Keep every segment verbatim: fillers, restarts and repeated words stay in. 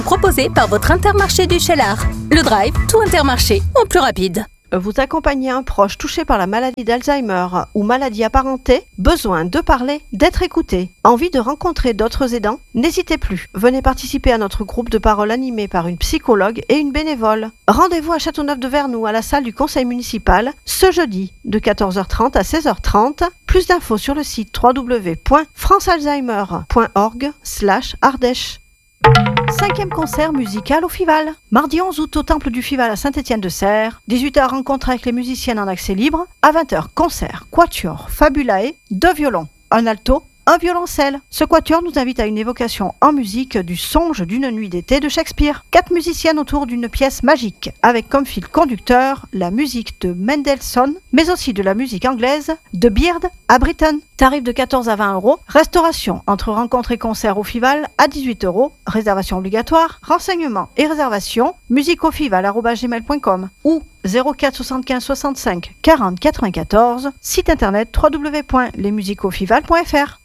Proposé par votre Intermarché du Cheylard. Le Drive, tout Intermarché, en plus rapide. Vous accompagnez un proche touché par la maladie d'Alzheimer ou maladie apparentée, besoin de parler, d'être écouté, envie de rencontrer d'autres aidants? N'hésitez plus, venez participer à notre groupe de parole animé par une psychologue et une bénévole. Rendez-vous à Châteauneuf-de-Vernoux à la salle du conseil municipal ce jeudi de quatorze heures trente à seize heures trente. Plus d'infos sur le site w w w point france alzheimer point org slash ardèche. Cinquième concert musical au Fival. Mardi onze août au Temple du Fival à Saint-Étienne-de-Serres. dix-huit heures rencontre avec les musiciennes en accès libre. À vingt heures concert, quatuor, fabulae, deux violons, un alto, un violoncelle. Ce quatuor nous invite à une évocation en musique du songe d'une nuit d'été de Shakespeare. Quatre musiciennes autour d'une pièce magique, avec comme fil conducteur la musique de Mendelssohn, mais aussi de la musique anglaise de Beard à Britten. Tarif de quatorze à vingt euros. Restauration entre rencontre et concert au Fival à dix-huit euros. Réservation obligatoire. Renseignements et réservations musiqueaufival arobase gmail point com ou zéro quatre soixante-quinze soixante-cinq quarante quatre-vingt-quatorze. Site internet w w w point les musiques au fival point f r.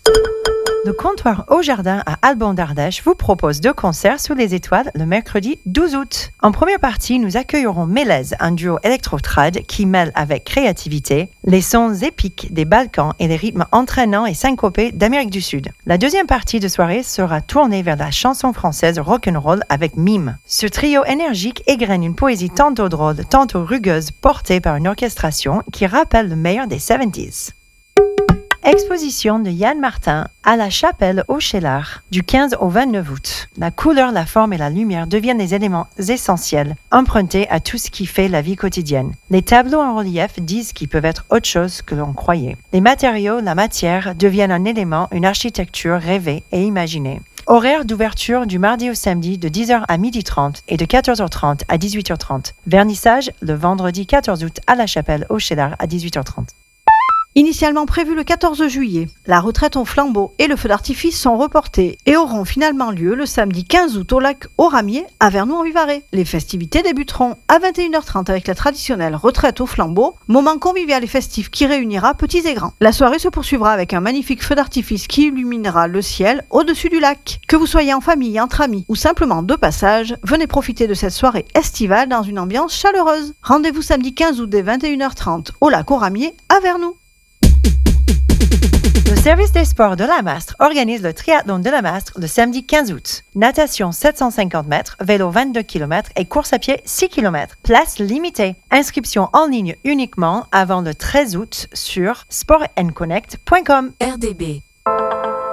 Le comptoir Au Jardin à Albon d'Ardèche vous propose deux concerts sous les étoiles le mercredi douze août. En première partie, nous accueillerons Mélèze, un duo électro-trad qui mêle avec créativité les sons épiques des Balkans et les rythmes entraînants et syncopés d'Amérique du Sud. La deuxième partie de soirée sera tournée vers la chanson française rock'n'roll avec Mime. Ce trio énergique égrène une poésie tantôt drôle, tantôt rugueuse, portée par une orchestration qui rappelle le meilleur des soixante-dix. Exposition de Yann Martin à la Chapelle au Cheylard du quinze au vingt-neuf août. La couleur, la forme et la lumière deviennent des éléments essentiels, empruntés à tout ce qui fait la vie quotidienne. Les tableaux en relief disent qu'ils peuvent être autre chose que l'on croyait. Les matériaux, la matière deviennent un élément, une architecture rêvée et imaginée. Horaire d'ouverture du mardi au samedi de dix heures à midi trente et de quatorze heures trente à dix-huit heures trente. Vernissage le vendredi quatorze août à la Chapelle au Cheylard à dix-huit heures trente. Initialement prévu le quatorze juillet, la retraite au flambeau et le feu d'artifice sont reportés et auront finalement lieu le samedi quinze août au lac Aux-Ramiers à Vernoux-en-Vivarais. Les festivités débuteront à vingt et une heures trente avec la traditionnelle retraite au flambeau, moment convivial et festif qui réunira petits et grands. La soirée se poursuivra avec un magnifique feu d'artifice qui illuminera le ciel au-dessus du lac. Que vous soyez en famille, entre amis ou simplement de passage, venez profiter de cette soirée estivale dans une ambiance chaleureuse. Rendez-vous samedi quinze août dès vingt et une heures trente au lac Aux-Ramiers à Vernoux. Le service des sports de la Mastre organise le triathlon de la Mastre le samedi quinze août. Natation sept cent cinquante mètres, vélo vingt-deux kilomètres et course à pied six kilomètres. Place limitée. Inscription en ligne uniquement avant le treize août sur sport and connect point com. R D B